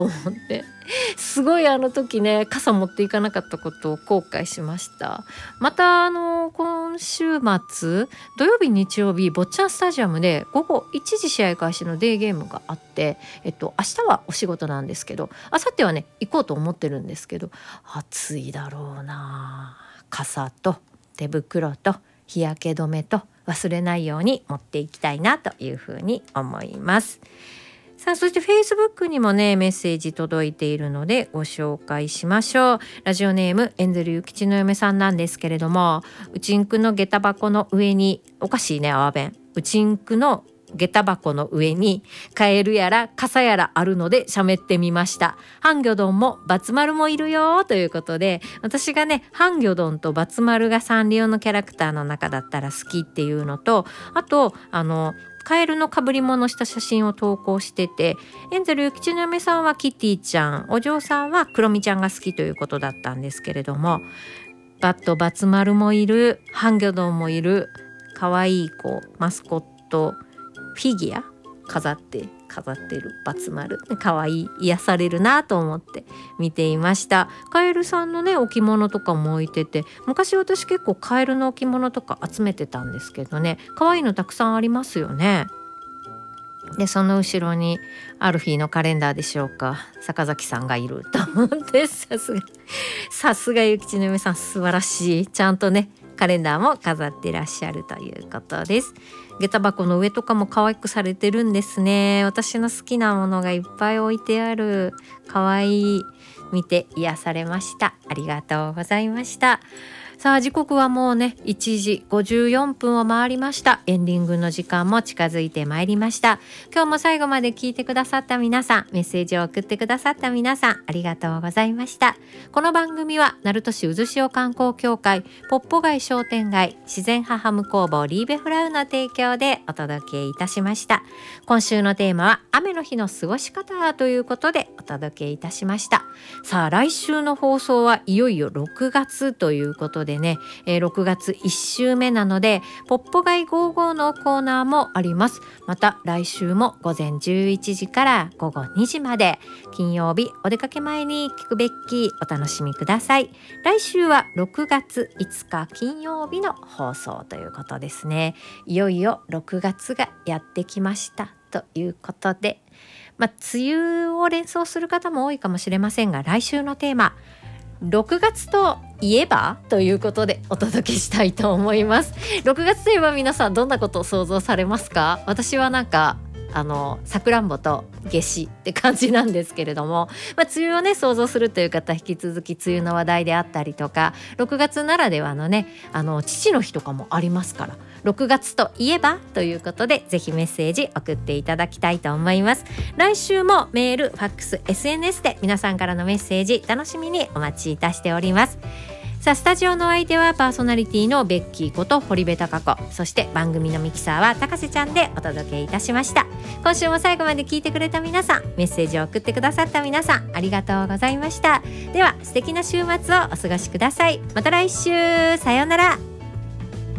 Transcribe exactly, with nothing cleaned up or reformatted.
思ってすごいあの時ね傘持っていかなかったことを後悔しました。またあの今週末土曜日日曜日坊ちゃんスタジアムで午後いちじ試合開始のデーゲームがあって、えっと明日はお仕事なんですけど明後日はね行こうと思ってるんですけど、暑いだろうな。傘と手袋と日焼け止めと忘れないように持っていきたいなというふうに思います。さあそして Facebook にもねメッセージ届いているのでご紹介しましょう。ラジオネームエンゼルゆきちの嫁さんなんですけれども、うちんくの下駄箱の上におかしいねあわべんうちんくの下駄箱の上にカエルやら傘やらあるので喋ってみました。ハンギョドンもバツ丸もいるよということで、私がねハンギョドンとバツ丸がサンリオのキャラクターの中だったら好きっていうのと、あとあのカエルの被り物した写真を投稿してて、エンゼルゆきちの嫁さんはキティちゃん、お嬢さんはクロミちゃんが好きということだったんですけれども、バットバツ丸もいる、ハンギョドンもいる、かわいい子マスコットフィギュア飾って飾ってるバツ丸かわいい、癒されるなと思って見ていました。カエルさんのね置物とかも置いてて、昔私結構カエルの置物とか集めてたんですけどね、かわいいのたくさんありますよね。でその後ろにアルフィーのカレンダーでしょうか、坂崎さんがいると思って、さすがさすがゆきちの嫁さん素晴らしい、ちゃんとねカレンダーも飾っていらっしゃるということです。下駄箱の上とかも可愛くされてるんですね。私の好きなものがいっぱい置いてある、可愛い、見て癒されました。ありがとうございました。さあ時刻はもうねいちじごじゅうよんぷんを回りました。エンディングの時間も近づいてまいりました。今日も最後まで聞いてくださった皆さん、メッセージを送ってくださった皆さん、ありがとうございました。この番組は鳴門市渦潮観光協会、ポッポ街商店街、自然派ハム工房リーベフラウの提供でお届けいたしました。今週のテーマは雨の日の過ごし方ということでお届けいたしました。さあ来週の放送はいよいよろくがつということででね、えー、ろくがついっ週目なのでポッポ街ゴーゴーのコーナーもあります。また来週もごぜんじゅういちじからごごにじまで、金曜日お出かけ前に聞くべきお楽しみください。来週はろくがついつか金曜日の放送ということですね。いよいよろくがつがやってきましたということで、まあ、梅雨を連想する方も多いかもしれませんが、来週のテーマろくがつといえばということでお届けしたいと思います。ろくがつといえば皆さんどんなことを想像されますか？私はなんかあのさくらんぼと夏至って感じなんですけれども、まあ、梅雨をね想像するという方、引き続き梅雨の話題であったりとか、ろくがつならではのねあの父の日とかもありますから、ろくがつといえばということでぜひメッセージ送っていただきたいと思います。来週もメール、ファックス、エスエヌエス で皆さんからのメッセージ楽しみにお待ちいたしております。さあスタジオのお相手はパーソナリティのベッキーこと堀部貴子、そして番組のミキサーは高瀬ちゃんでお届けいたしました。今週も最後まで聞いてくれた皆さん、メッセージを送ってくださった皆さん、ありがとうございました。では素敵な週末をお過ごしください。また来週、さようなら。